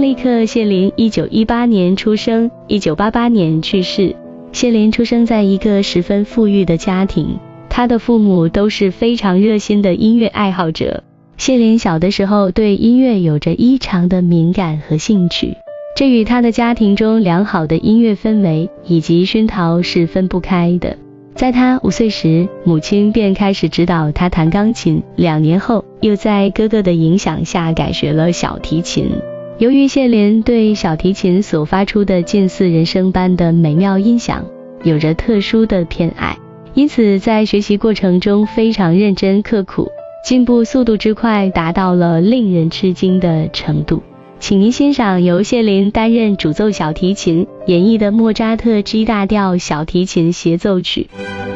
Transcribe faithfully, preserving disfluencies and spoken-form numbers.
利克谢林一九一八年出生，一九八八年去世。谢林出生在一个十分富裕的家庭，他的父母都是非常热心的音乐爱好者。谢林小的时候对音乐有着异常的敏感和兴趣，这与他的家庭中良好的音乐氛围以及熏陶是分不开的。在他五岁时，母亲便开始指导他弹钢琴，两年后又在哥哥的影响下改学了小提琴。由于谢林对小提琴所发出的近似人声般的美妙音响有着特殊的偏爱，因此在学习过程中非常认真刻苦，进步速度之快达到了令人吃惊的程度。请您欣赏由谢林担任主奏小提琴演绎的莫扎特 G 大调小提琴协奏曲。